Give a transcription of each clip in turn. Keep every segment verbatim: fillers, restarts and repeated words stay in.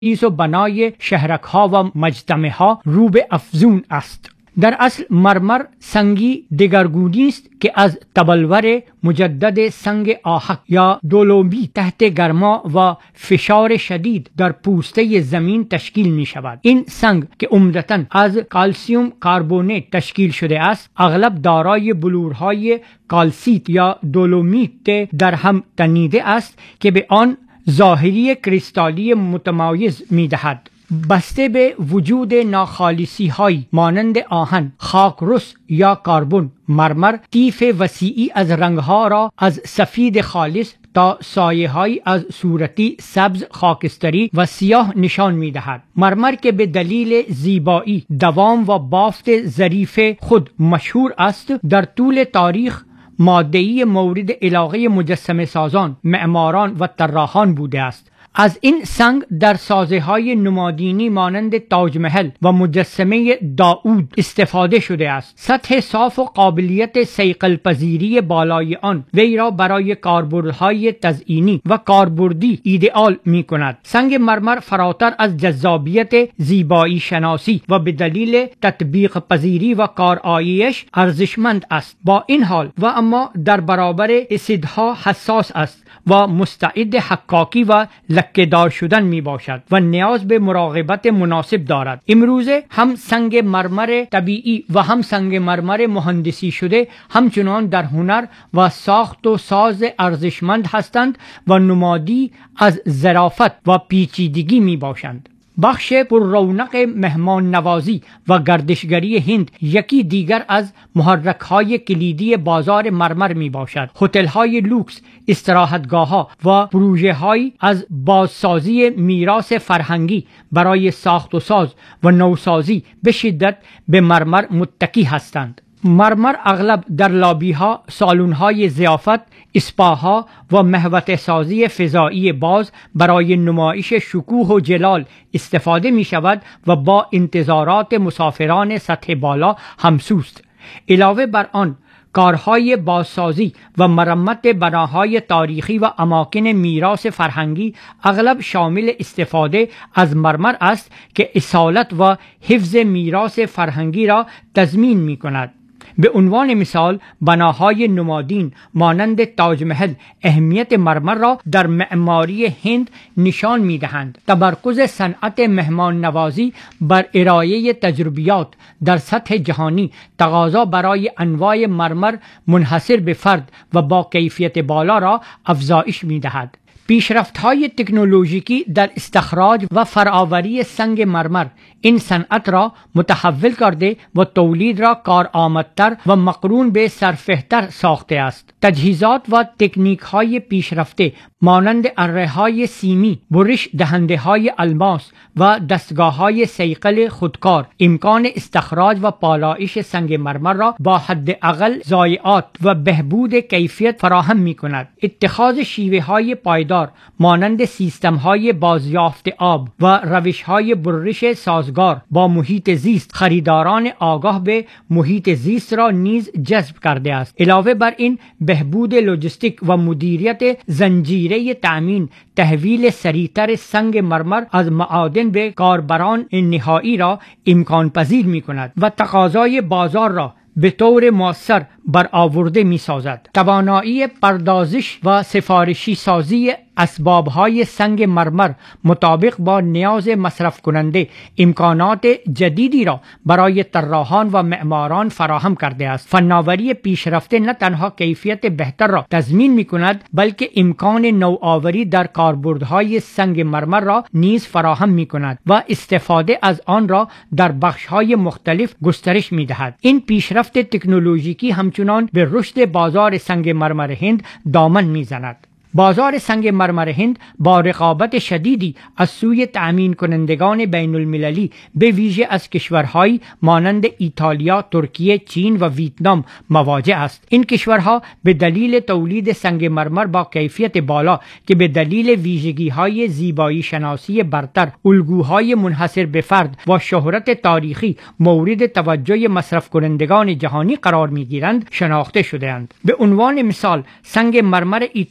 و بنای شهرک ها و مجتمع ها رو به افزون است. در اصل مرمر سنگی دگرگونی است که از تبلور مجدد سنگ آهک یا دولومیت تحت گرما و فشار شدید در پوسته زمین تشکیل می شود. این سنگ که عمدتاً از کلسیم کاربونیت تشکیل شده است، اغلب دارای بلورهای کالسیت یا دولومیت در هم تنیده است که به آن ظاهری کریستالی متمایز می دهد. بسته به وجود ناخالصی های مانند آهن، خاکرس یا کربن، مرمر طیف وسیعی از رنگ ها را از سفید خالص تا سایه های از صورتی سبز، خاکستری و سیاه نشان می دهد. مرمر که به دلیل زیبایی، دوام و بافت ظریف خود مشهور است، در طول تاریخ ماده‌ای مورد علاقه مجسمه سازان، معماران و طراحان بوده است. از این سنگ در سازه های نمادینی مانند تاج محل و مجسمه داوود استفاده شده است. سطح صاف و قابلیت صیقل پذیری بالای آن وی را برای کاربردهای تزئینی و کاربردی ایدئال می کند. سنگ مرمر فراتر از جذابیت زیبایی شناسی و به دلیل تطبیق پذیری و کارآییش ارزشمند است. با این حال و اما در برابر اسیدها حساس است و مستعد حکاکی و لکه‌دار شدن می باشد و نیاز به مراقبت مناسب دارد. امروزه هم سنگ مرمر طبیعی و هم سنگ مرمر مهندسی شده همچنان در هنر و ساخت و ساز ارزشمند هستند و نمادی از ظرافت و پیچیدگی می باشند. بخش پر رونق مهمان نوازی و گردشگری هند یکی دیگر از محرک های کلیدی بازار مرمر می باشد. هتل های لوکس، استراحتگاه ها و پروژه های از بازسازی میراث فرهنگی برای ساخت و ساز و نوسازی به شدت به مرمر متکی هستند. مرمر اغلب در لابی ها، سالن های ضیافت، اسپاها و محوطه سازی فضایی باز برای نمایش شکوه و جلال استفاده می شود و با انتظارات مسافران سطح بالا همسوست. علاوه بر آن، کارهای بازسازی و مرمت بناهای تاریخی و اماکن میراث فرهنگی اغلب شامل استفاده از مرمر است که اصالت و حفظ میراث فرهنگی را تضمین می کند. به عنوان مثال، بناهای نمادین مانند تاج محل اهمیت مرمر را در معماری هند نشان می دهند. تمرکز صنعت مهمان نوازی بر ارائه تجربیات در سطح جهانی تقاضا برای انواع مرمر منحصر به فرد و با کیفیت بالا را افزایش می دهد. پیشرفت‌های تکنولوژیکی در استخراج و فرآوری سنگ مرمر این صنعت را متحول کرده و تولید را کارآمدتر و مقرون به سرفهتر ساخته است. تجهیزات و تکنیک‌های پیشرفته مانند اره‌های سیمی، برش دهنده‌های الماس و دستگاه‌های صیقل خودکار امکان استخراج و پالایش سنگ مرمر را با حداقل ضایعات و بهبود کیفیت فراهم می‌کند. اتخاذ شیوه‌های پایدار مانند سیستم‌های بازیافت آب و روش‌های برش سازگار با محیط زیست خریداران آگاه به محیط زیست را نیز جذب کرده است. علاوه بر این، بهبود لوجستیک و مدیریت زنجیره تأمین تحویل سریعتر سنگ مرمر از معادن به کاربران نهایی را امکان پذیر می‌کند و تقاضای بازار را به طور مؤثر برآورده می سازد. توانایی پردازش و سفارشی سازی اسبابهای سنگ مرمر مطابق با نیاز مصرف کننده امکانات جدیدی را برای طراحان و معماران فراهم کرده است. فناوری پیشرفته نه تنها کیفیت بهتر را تضمین می کند بلکه امکان نوآوری در کاربردهای سنگ مرمر را نیز فراهم می کند و استفاده از آن را در بخشهای مختلف گسترش می دهد. این پیشرفت تکنولوژیکی همچنان به رشد بازار سنگ مرمر هند دامن می زند. بازار سنگ مرمر هند با رقابت شدیدی از سوی تأمین کنندگان بین المللی به ویژه از کشورهایی مانند ایتالیا، ترکیه، چین و ویتنام مواجه است. این کشورها به دلیل تولید سنگ مرمر با کیفیت بالا که به دلیل ویژگی‌های زیبایی شناسی برتر، الگوهای منحصر به فرد و شهرت تاریخی مورد توجه مصرف کنندگان جهانی قرار می‌گیرند، شناخته شده‌اند. به عنوان مثال، سنگ مرمر ایتالیا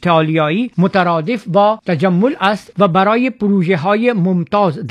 دریایی مترادف با تجمل است و برای پروژه های ممتاز